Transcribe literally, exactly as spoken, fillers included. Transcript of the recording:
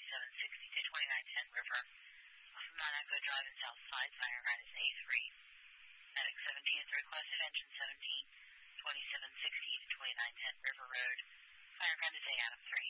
twenty-seven sixty to twenty-nine ten River. From Mount Echo Drive and South Side, fire ground is A three. Medic seventeen is requested, engine seventeen, twenty-seven sixty to twenty-nine ten River Road. Fire ground is A Adam three.